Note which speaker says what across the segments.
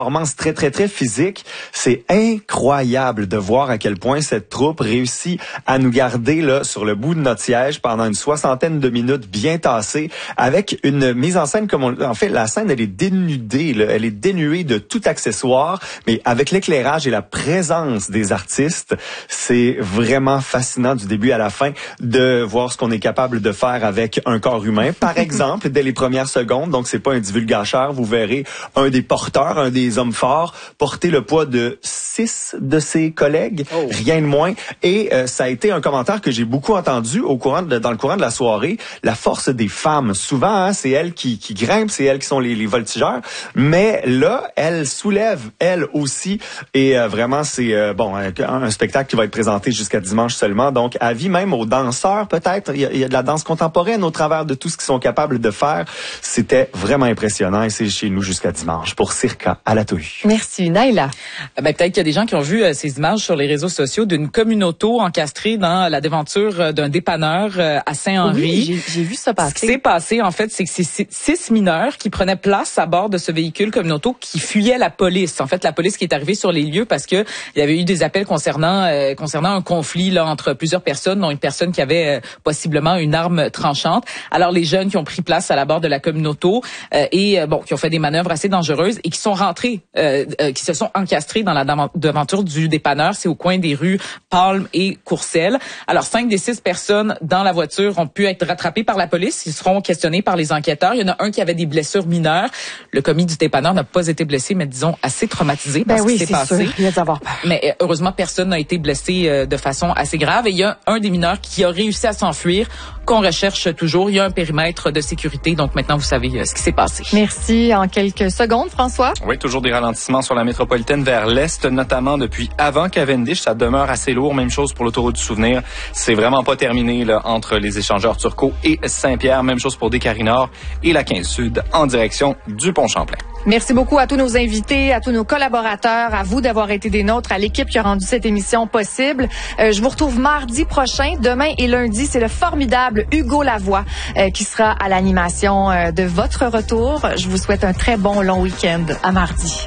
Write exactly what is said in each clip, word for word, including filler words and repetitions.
Speaker 1: Performance très, très, très physique. C'est incroyable de voir à quel point cette troupe réussit à nous garder là sur le bout de notre siège pendant une soixantaine de minutes bien tassées, avec une mise en scène comme on... En fait, la scène, elle est dénudée, là, elle est dénuée de tout accessoire, mais avec l'éclairage et la présence des artistes, c'est vraiment fascinant du début à la fin de voir ce qu'on est capable de faire avec un corps humain. Par exemple, dès les premières secondes, donc c'est pas un divulgateur, vous verrez un des porteurs, un des hommes forts, porter le poids de six de ses collègues, oh. rien de moins. Et euh, ça a été un commentaire que j'ai beaucoup entendu au courant de, dans le courant de la soirée. La force des femmes, souvent, hein, c'est elles qui, qui grimpent, c'est elles qui sont les, les voltigeurs. Mais là, elles soulèvent, elles aussi. Et euh, vraiment, c'est euh, bon un, un spectacle qui va être présenté jusqu'à dimanche seulement. Donc, avis même aux danseurs, peut-être. Il y, a, il y a de la danse contemporaine au travers de tout ce qu'ils sont capables de faire. C'était vraiment impressionnant. Et c'est chez nous jusqu'à dimanche pour Circa à la Tohu.
Speaker 2: Merci, Naïla.
Speaker 3: Ben, peut-être qu'il y a des gens qui ont vu euh, ces images sur les réseaux sociaux d'une communauto encastrée dans la déventure euh, d'un dépanneur euh, à Saint-Henri.
Speaker 2: Oui, j'ai, j'ai vu ça passer.
Speaker 3: Ce qui s'est passé, en fait, c'est que c'est six mineurs qui prenaient place à bord de ce véhicule communauto qui fuyait la police. En fait, la police qui est arrivée sur les lieux parce que il y avait eu des appels concernant euh, concernant un conflit là entre plusieurs personnes, dont une personne qui avait euh, possiblement une arme tranchante. Alors, les jeunes qui ont pris place à la bord de la communauto euh, et euh, bon, qui ont fait des manœuvres assez dangereuses et qui sont rentrés, euh, euh, qui se sont encastrés dans la devanture du dépanneur. C'est au coin des rues Palme et Courcelles. Alors, cinq des six personnes dans la voiture ont pu être rattrapées par la police. Ils seront questionnés par les enquêteurs. Il y en a un qui avait des blessures mineures. Le commis du dépanneur n'a pas été blessé, mais disons assez traumatisé par
Speaker 2: ben
Speaker 3: ce
Speaker 2: oui,
Speaker 3: qui s'est
Speaker 2: c'est
Speaker 3: passé.
Speaker 2: Sûr. Il y a d'avoir peur.
Speaker 3: Mais heureusement, personne n'a été blessé euh, de façon assez grave. Et il y a un des mineurs qui a réussi à s'enfuir, qu'on recherche toujours. Il y a un périmètre de sécurité. Donc maintenant, vous savez euh, ce qui s'est passé.
Speaker 2: Merci. En quelques secondes, François.
Speaker 4: Oui, toujours des ralentissements sur la métropolitaine vers l'est, notamment depuis avant Cavendish. Ça demeure assez lourd. Même chose pour l'autoroute du Souvenir. C'est vraiment pas terminé là, entre les échangeurs Turcot et Saint-Pierre. Même chose pour Descaries-Nord et la quinze Sud en direction du Pont-Champlain.
Speaker 2: Merci beaucoup à tous nos invités, à tous nos collaborateurs, à vous d'avoir été des nôtres, à l'équipe qui a rendu cette émission possible. Euh, je vous retrouve mardi prochain. Demain et lundi, c'est le formidable Hugo Lavoie euh, qui sera à l'animation euh, de votre retour. Je vous souhaite un très bon long week-end. À mardi.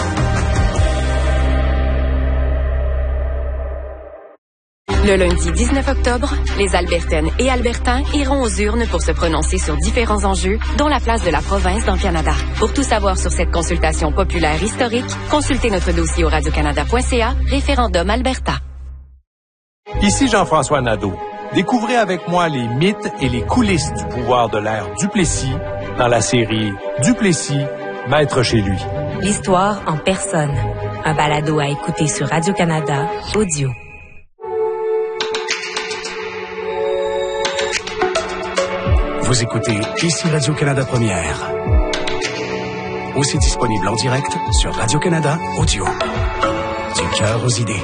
Speaker 5: Le lundi dix-neuf octobre, les Albertaines et Albertains iront aux urnes pour se prononcer sur différents enjeux, dont la place de la province dans le Canada. Pour tout savoir sur cette consultation populaire historique, consultez notre dossier au radiocanada point c a, référendum Alberta.
Speaker 6: Ici Jean-François Nadeau. Découvrez avec moi les mythes et les coulisses du pouvoir de l'ère Duplessis dans la série Duplessis, maître chez lui.
Speaker 7: L'histoire en personne. Un balado à écouter sur Radio-Canada, audio.
Speaker 8: Vous écoutez ici Radio-Canada Première. Aussi disponible en direct sur Radio-Canada Audio. Du cœur aux idées.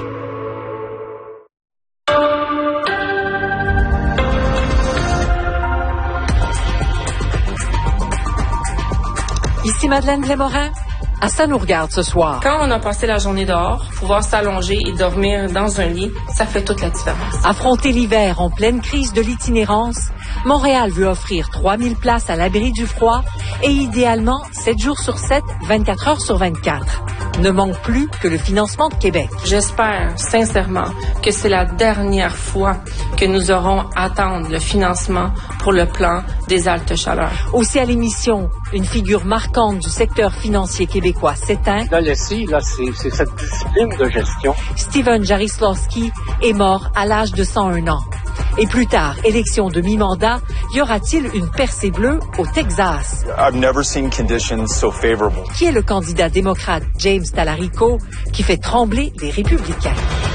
Speaker 9: Ici Madeleine Glémorin. À ça nous regarde ce soir.
Speaker 10: Quand on a passé la journée dehors, pouvoir s'allonger et dormir dans un lit, ça fait toute la différence.
Speaker 9: Affronter l'hiver en pleine crise de l'itinérance, Montréal veut offrir trois mille places à l'abri du froid et idéalement sept jours sur sept, vingt-quatre heures sur vingt-quatre. Ne manque plus que le financement de Québec.
Speaker 10: J'espère sincèrement que c'est la dernière fois que nous aurons à attendre le financement pour le plan des altes chaleurs.
Speaker 9: Aussi à l'émission, une figure marquante du secteur financier québécois s'éteint.
Speaker 11: Là, le C, là, c'est, c'est cette discipline de gestion.
Speaker 9: Steven Jarislowski est mort à l'âge de cent un ans. Et plus tard, élection de mi-mandat, y aura-t-il une percée bleue au Texas?
Speaker 12: I've never seen conditions so favorable.
Speaker 9: Qui est le candidat démocrate James Talarico qui fait trembler les républicains?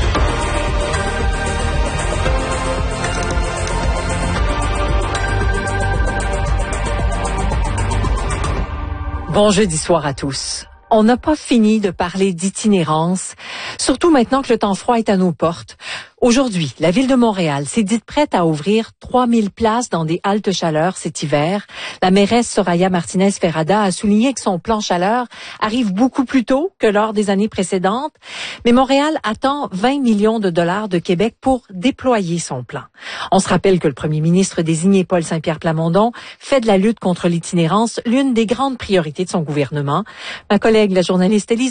Speaker 9: Bon jeudi soir à tous. On n'a pas fini de parler d'itinérance, surtout maintenant que le temps froid est à nos portes. Aujourd'hui, la Ville de Montréal s'est dite prête à ouvrir trois mille places dans des haltes chaleur cet hiver. La mairesse Soraya Martinez-Ferrada a souligné que son plan chaleur arrive beaucoup plus tôt que lors des années précédentes. Mais Montréal attend vingt millions de dollars de Québec pour déployer son plan. On se rappelle que le premier ministre désigné Paul Saint-Pierre Plamondon fait de la lutte contre l'itinérance l'une des grandes priorités de son gouvernement. Ma collègue, la journaliste Élise